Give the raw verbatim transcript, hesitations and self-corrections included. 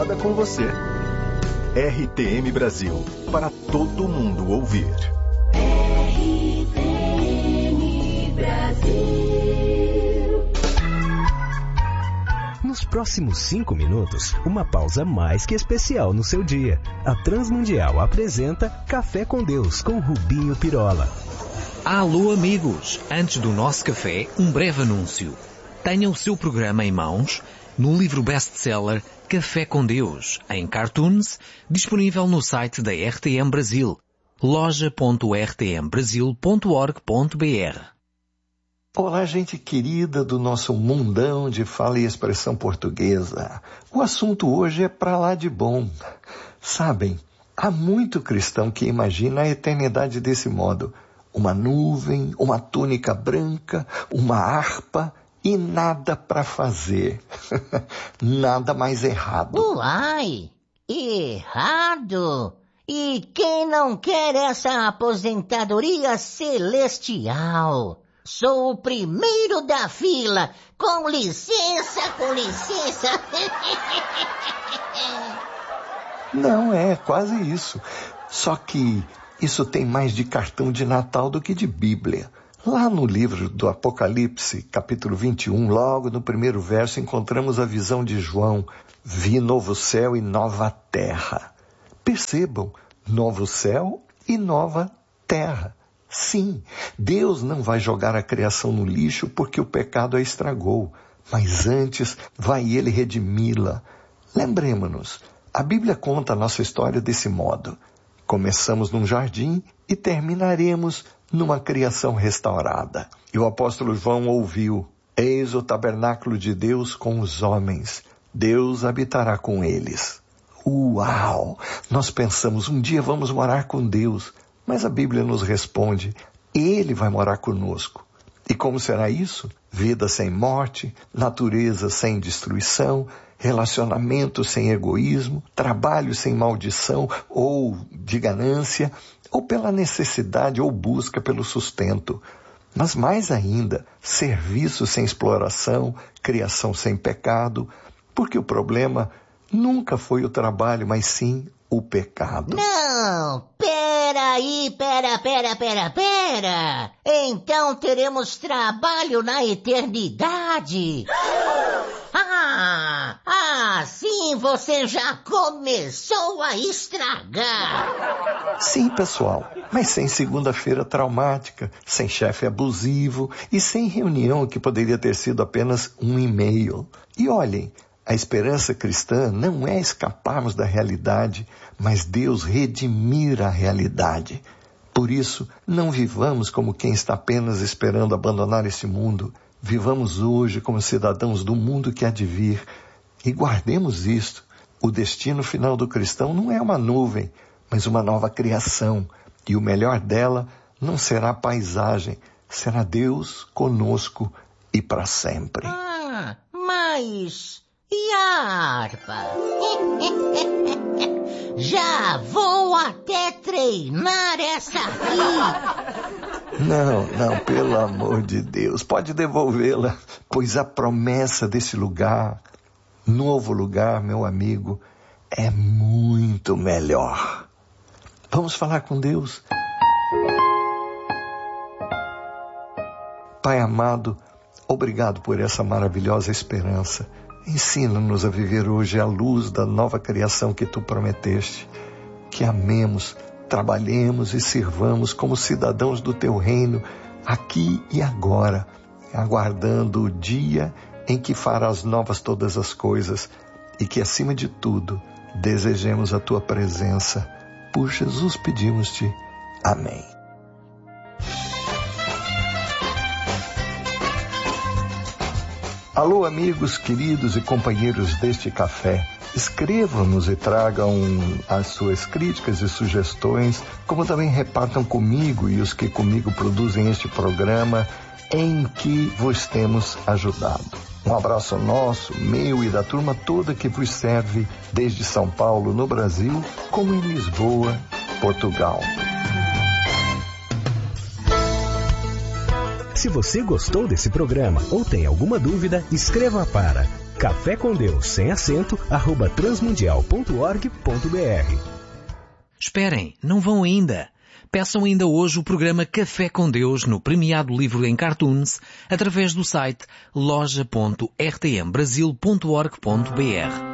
Com você. R T M Brasil, para todo mundo ouvir. R T M Brasil. Nos próximos cinco minutos, uma pausa mais que especial no seu dia. A Transmundial apresenta Café com Deus com Rubinho Pirola. Alô amigos, antes do nosso café, um breve anúncio. Tenha o seu programa em mãos no livro best-seller Café com Deus, em cartoons, disponível no site da R T M Brasil, loja ponto r t m brasil ponto org ponto b r. Olá, gente querida do nosso mundão de fala e expressão portuguesa. O assunto hoje é pra lá de bom. Sabem, há muito cristão que imagina a eternidade desse modo. Uma nuvem, uma túnica branca, uma harpa e nada para fazer. Nada mais errado. Uai, errado? E quem não quer essa aposentadoria celestial? Sou o primeiro da fila. Com licença, com licença. Não, é quase isso. Só que isso tem mais de cartão de Natal do que de Bíblia. Lá no livro do Apocalipse, capítulo vinte e um, logo no primeiro verso, encontramos a visão de João. Vi novo céu e nova terra. Percebam, novo céu e nova terra. Sim, Deus não vai jogar a criação no lixo porque o pecado a estragou, mas antes vai Ele redimi-la. Lembremos-nos, a Bíblia conta a nossa história desse modo. Começamos num jardim e terminaremos numa criação restaurada. E o apóstolo João ouviu: eis o tabernáculo de Deus com os homens. Deus habitará com eles. Uau! Nós pensamos, um dia vamos morar com Deus. Mas a Bíblia nos responde: Ele vai morar conosco. E como será isso? Vida sem morte, natureza sem destruição, relacionamento sem egoísmo, trabalho sem maldição ou de ganância, ou pela necessidade ou busca pelo sustento. Mas mais ainda, serviço sem exploração, criação sem pecado, porque o problema nunca foi o trabalho, mas sim o pecado. Não, pera aí, pera, pera, pera, pera. Então teremos trabalho na eternidade. Ah, assim você já começou a estragar. Sim, pessoal, mas sem segunda-feira traumática, sem chefe abusivo e sem reunião que poderia ter sido apenas um e-mail. E olhem, a esperança cristã não é escaparmos da realidade, mas Deus redimir a realidade. Por isso, não vivamos como quem está apenas esperando abandonar esse mundo. Vivamos hoje como cidadãos do mundo que há de vir. E guardemos isto: o destino final do cristão não é uma nuvem, mas uma nova criação. E o melhor dela não será a paisagem, será Deus conosco e para sempre. Ah, mas... e a harpa? Já vou até treinar essa aqui. Não, não, pelo amor de Deus, pode devolvê-la, pois a promessa desse lugar, novo lugar, meu amigo, é muito melhor. Vamos falar com Deus? Pai amado, obrigado por essa maravilhosa esperança. Ensina-nos a viver hoje à luz da nova criação que Tu prometeste. Que amemos, trabalhemos e sirvamos como cidadãos do Teu reino, aqui e agora, aguardando o dia em que farás novas todas as coisas e que, acima de tudo, desejemos a Tua presença. Por Jesus pedimos-te. Amém. Alô, amigos queridos e companheiros deste café. Escrevam-nos e tragam as suas críticas e sugestões, como também repartam comigo e os que comigo produzem este programa em que vos temos ajudado. Um abraço nosso, meu e da turma toda que vos serve desde São Paulo, no Brasil, como em Lisboa, Portugal. Se você gostou desse programa ou tem alguma dúvida, escreva para Café com Deus, sem acento, arroba transmundial ponto org ponto br. Esperem, não vão ainda. Peçam ainda hoje o programa Café com Deus no premiado livro em Cartoons através do site loja ponto r t m brasil ponto org ponto br.